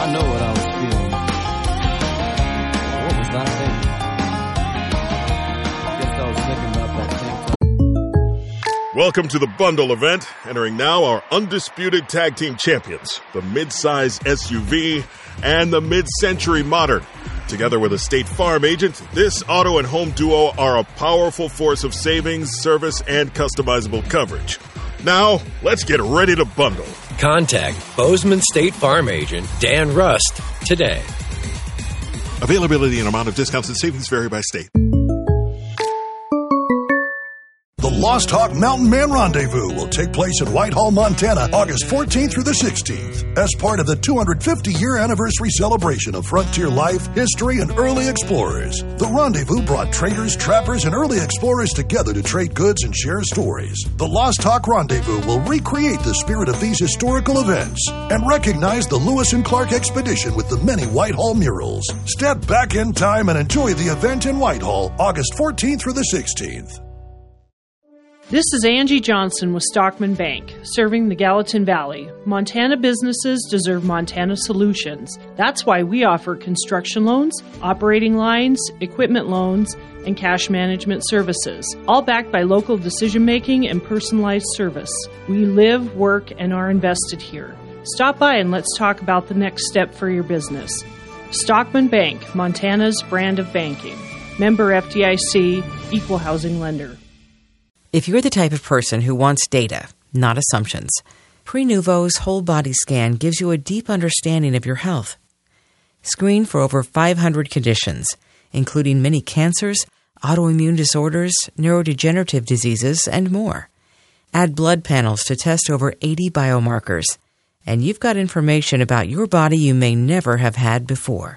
I know what I was feeling. What was I thinking? Guess I was thinking about that tank top. Welcome to the Bundle event. Entering now our undisputed tag team champions, the mid-size SUV and the mid-century modern. Together with a State Farm agent, this auto and home duo are a powerful force of savings, service, and customizable coverage. Now, let's get ready to bundle. Contact Bozeman State Farm agent Dan Rust today. Availability and amount of discounts and savings vary by state. The Lost Hawk Mountain Man Rendezvous will take place in Whitehall, Montana, August 14th through the 16th, as part of the 250-year anniversary celebration of frontier life, history, and early explorers. The rendezvous brought traders, trappers, and early explorers together to trade goods and share stories. The Lost Hawk Rendezvous will recreate the spirit of these historical events and recognize the Lewis and Clark expedition with the many Whitehall murals. Step back in time and enjoy the event in Whitehall, August 14th through the 16th. This is Angie Johnson with Stockman Bank, serving the Gallatin Valley. Montana businesses deserve Montana solutions. That's why we offer construction loans, operating lines, equipment loans, and cash management services, all backed by local decision-making and personalized service. We live, work, and are invested here. Stop by and let's talk about the next step for your business. Stockman Bank, Montana's brand of banking. Member FDIC, Equal Housing Lender. If you're the type of person who wants data, not assumptions, Prenuvo's whole body scan gives you a deep understanding of your health. Screen for over 500 conditions, including many cancers, autoimmune disorders, neurodegenerative diseases, and more. Add blood panels to test over 80 biomarkers, and you've got information about your body you may never have had before.